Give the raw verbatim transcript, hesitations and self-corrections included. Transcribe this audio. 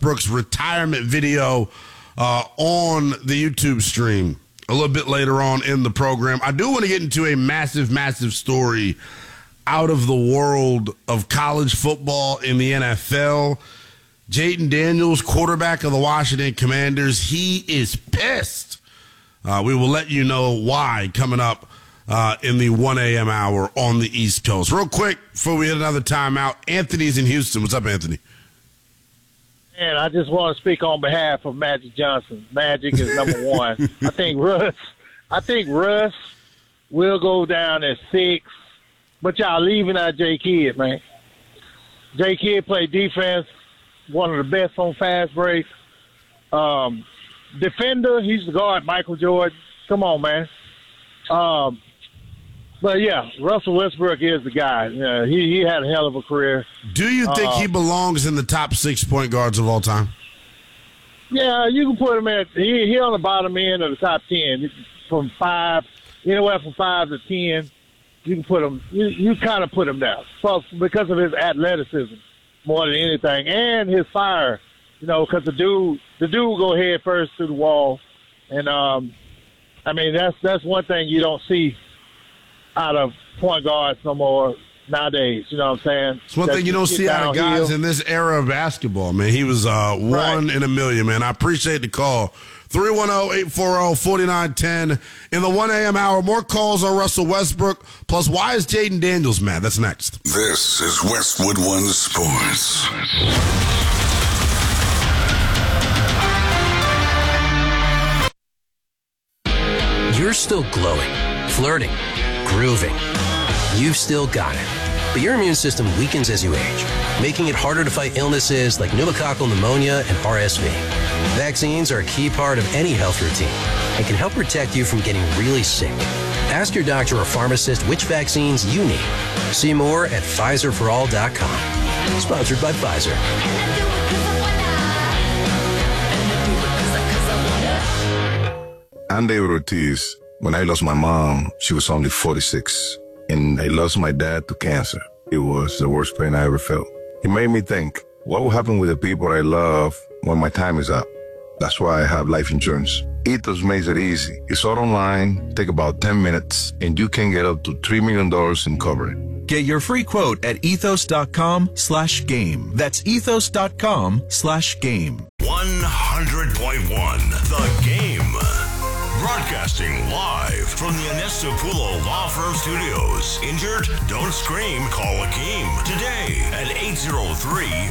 Westbrook's retirement video uh, on the YouTube stream a little bit later on in the program. I do want to get into a massive, massive story out of the world of college football in the N F L. Jayden Daniels, quarterback of the Washington Commanders, he is pissed. Uh, we will let you know why coming up uh, in the one a.m. hour on the East Coast. Real quick, before we hit another timeout, Anthony's in Houston. What's up, Anthony? And I just want to speak on behalf of Magic Johnson. Magic is number one. I think Russ, I think Russ will go down at six, but y'all leaving out J. Kidd, man. J. Kidd played defense, one of the best on fast breaks. Um, defender, he's the guard, Michael Jordan. Come on, man. Um, but, yeah, Russell Westbrook is the guy. Yeah, he, he had a hell of a career. Do you think uh, he belongs in the top six point guards of all time? Yeah, you can put him at he, – he on the bottom end of the top ten. From five, anywhere from five to ten, you can put him – you, you kind of put him down so, because of his athleticism more than anything and his fire, you know, because the dude, the dude will go head first through the wall. And, um, I mean, that's that's one thing you don't see out of point guards no more nowadays. You know what I'm saying? It's one that thing you don't see out of guys in this era of basketball, man. He was uh, one right. in a million, man. I appreciate the call. three one zero, eight four zero, four nine one zero. In the one a.m. hour, more calls on Russell Westbrook. Plus, why is Jayden Daniels mad? That's next. This is Westwood One Sports. You're still glowing, flirting, grooving. You've still got it. But your immune system weakens as you age, making it harder to fight illnesses like pneumococcal pneumonia and R S V. Vaccines are a key part of any health routine and can help protect you from getting really sick. Ask your doctor or pharmacist which vaccines you need. See more at Pfizer for all dot com. Sponsored by Pfizer. I'm David Ortiz. When I lost my mom, she was only forty-six. And I lost my dad to cancer. It was the worst pain I ever felt. It made me think, what will happen with the people I love when my time is up? That's why I have life insurance. Ethos makes it easy. It's all online, take about ten minutes, and you can get up to three million dollars in coverage. Get your free quote at ethos.com slash game. That's ethos.com slash game. one hundred point one The Game. Broadcasting live from the Anestapulo Law Firm Studios. Injured? Don't scream. Call Akeem today at eight zero three,